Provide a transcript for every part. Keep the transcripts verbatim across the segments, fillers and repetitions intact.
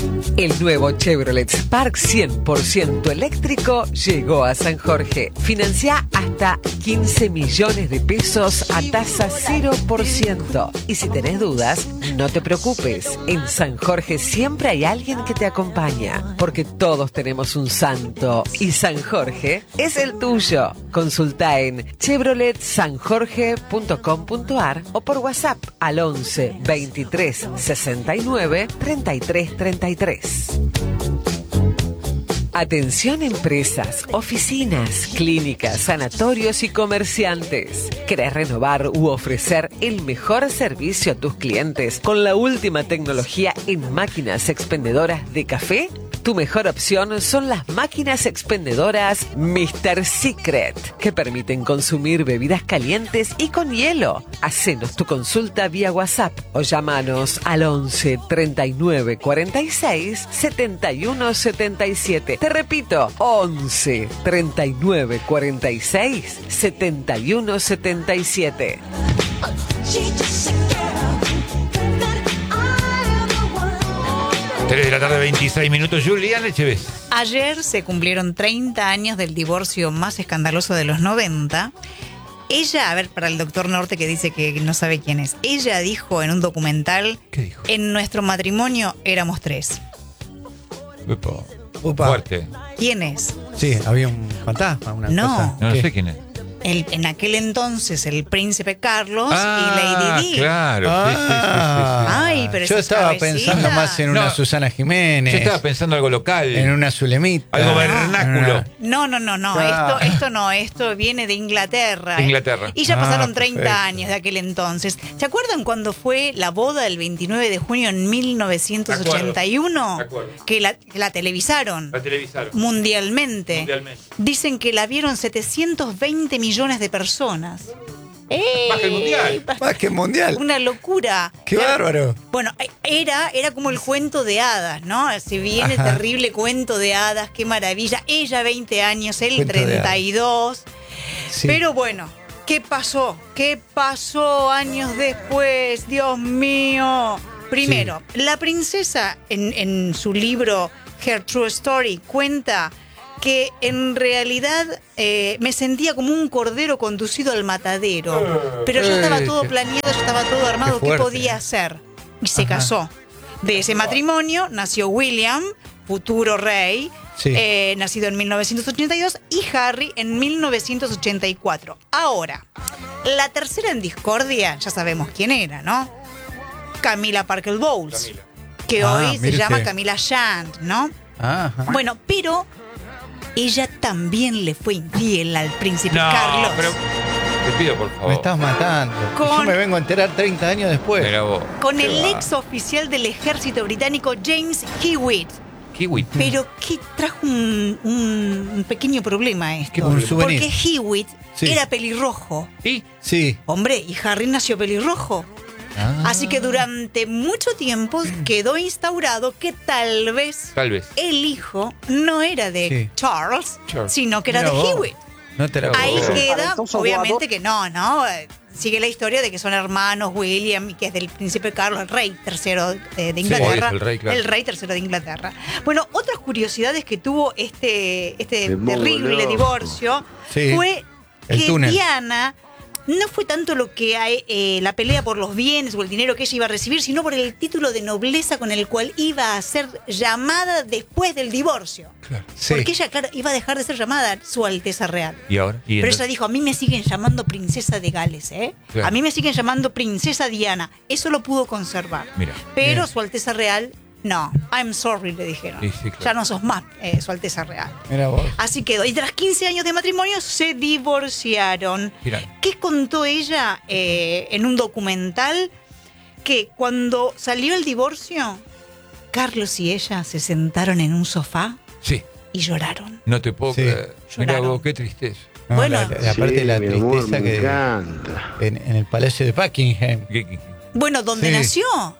El nuevo Chevrolet Spark cien por ciento eléctrico llegó a San Jorge. Financia hasta quince millones de pesos a tasa cero por ciento. Y si tenés dudas, no te preocupes. En San Jorge siempre hay alguien que te acompaña. Porque todos tenemos un santo. Y San Jorge es el tuyo. Consulta en chevrolet san jorge punto com punto a r o por WhatsApp al once veintitrés sesenta y nueve treinta y tres treinta y tres. Atención empresas, oficinas, clínicas, sanatorios y comerciantes. ¿Querés renovar u ofrecer el mejor servicio a tus clientes con la última tecnología en máquinas expendedoras de café? Tu mejor opción son las máquinas expendedoras míster Secret, que permiten consumir bebidas calientes y con hielo. Hacenos tu consulta vía WhatsApp o llámanos al once treinta y nueve cuarenta y seis setenta y uno setenta y siete. Te repito, once treinta y nueve cuarenta y seis setenta y uno setenta y siete. tres de la tarde, veintiséis minutos. Juliana Echeves. Ayer se cumplieron treinta años del divorcio más escandaloso de los noventa. Ella, a ver, para el doctor Norte que dice que no sabe quién es, ella dijo en un documental: ¿qué dijo? En nuestro matrimonio éramos tres. Upa. Upa. Fuerte. ¿Quién es? Sí, había un fantasma, una No. cosa. No, no ¿Qué? sé quién es. El, en aquel entonces el príncipe Carlos Ah, y Lady Di. claro. Sí, sí, sí, sí, sí. Ah, Ay, pero yo esas estaba cabecitas. pensando más en una No, Susana Jiménez. Yo estaba pensando algo local. En una Zulemita. Algo Ah, vernáculo. No, no, no, no. Ah. Esto, esto no, esto viene de Inglaterra. Inglaterra. Y ya Ah, pasaron treinta perfecto. años de aquel entonces. ¿Se acuerdan cuando fue la boda el veintinueve de junio en mil novecientos ochenta y uno? De acuerdo. Que la, que la televisaron La televisaron. mundialmente. Mundialmente. Dicen que la vieron setecientos veinte millones de personas. ¡Ey! Más que el mundial. Más que mundial. Una locura. ¡Qué Era- bárbaro! Bueno, era, era como el cuento de hadas, ¿no? Si viene el Ajá. terrible cuento de hadas, qué maravilla. Ella veinte años, él Cuento de treinta y dos. Sí. Pero bueno, ¿qué pasó? ¿Qué pasó años después? Dios mío. Primero, la princesa en, en su libro Her True Story cuenta que en realidad eh, me sentía como un cordero conducido al matadero. Pero ya estaba Ey, todo qué- planeado, ya estaba todo armado. qué ¿Qué fuerte. podía hacer? Y se Ajá. casó. De ese matrimonio nació William, futuro rey, Sí. eh, nacido en mil novecientos ochenta y dos, y Harry en mil novecientos ochenta y cuatro. Ahora, la tercera en discordia, ya sabemos quién era, ¿no? Camila Parker Bowles, Camila. que Ah, hoy se mire llama usted. Camila Shand, ¿no? Ajá. Bueno, pero ella también le fue infiel al príncipe No, Carlos. pero te pido por favor. Me estás matando. Con- Yo me vengo a enterar treinta años después. Mira vos. Con Qué el va. ex oficial del ejército británico James Hewitt. Kiwi. Pero que trajo un, un- un pequeño problema esto. ¿Qué un souvenir? Porque Hewitt Sí. era pelirrojo. ¿Y? Sí. Hombre, y Harry nació pelirrojo. Ah. Así que durante mucho tiempo quedó instaurado que tal vez Tal vez. el hijo no era de Sí. Charles, Charles. sino que era Mira de vos. Hewitt. No te la Ahí Ahí puedo creer. queda, obviamente que no, ¿no? Eh, Sigue la historia de que son hermanos William y que es del príncipe Carlos, el rey tercero de, de Inglaterra. es el rey, claro. El rey tercero de Inglaterra. Bueno, otras curiosidades que tuvo este, este Me pongo terrible loco. divorcio Sí, fue el que túnel. Diana no fue tanto lo que hay, eh, la pelea por los bienes o el dinero que ella iba a recibir, sino por el título de nobleza con el cual iba a ser llamada después del divorcio. Sí. Porque ella, claro, iba a dejar de ser llamada Su Alteza Real. ¿Y ahora? ¿Y Pero entonces? ella dijo, a mí me siguen llamando princesa de Gales, ¿eh? Claro. A mí me siguen llamando princesa Diana. Eso lo pudo conservar. Mira. Pero Bien. Su Alteza Real, no. I'm sorry, le dijeron. Sí, sí, claro. Ya no sos más eh, Su Alteza Real. Mira vos. Así quedó. Y tras quince años de matrimonio se divorciaron. Mira. ¿Qué contó ella eh, en un documental? Que cuando salió el divorcio, Carlos y ella se sentaron en un sofá Sí. y lloraron. No te puedo Sí. creer. Mira Lloraron. vos, qué tristeza. No, Bueno. la, la parte de la mi amor, tristeza me que encanta. en, en el Palacio de Buckingham. ¿Qué- qué- Bueno, donde Sí. nació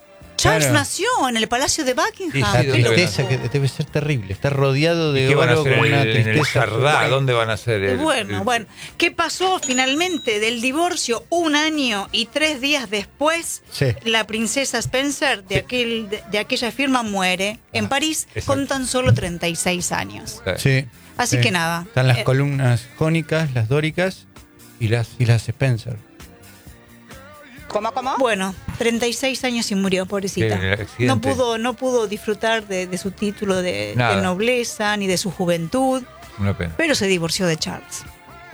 Charles Claro. nació en el Palacio de Buckingham. Sí, La sí, ¿dónde tristeza ven? que debe ser terrible. Está rodeado ¿Y de qué van a oro hacer con en una el, en el tristeza. Sardá? ¿Dónde van a hacer el, Bueno, el- bueno. ¿Qué pasó finalmente del divorcio? Un año y tres días después, Sí. la princesa Spencer de, Sí. aquel, de, de aquella firma muere en Ah, París exacto. con tan solo treinta y seis años. Sí. Así sí. que nada. Están las Eh, columnas jónicas, las dóricas Y las y las Spencer. ¿Cómo, cómo? Bueno, treinta y seis años y murió, pobrecita. Sí, el accidente. No pudo, no pudo disfrutar de, de su título de, Nada. de nobleza ni de su juventud, una pena. pero se divorció de Charles.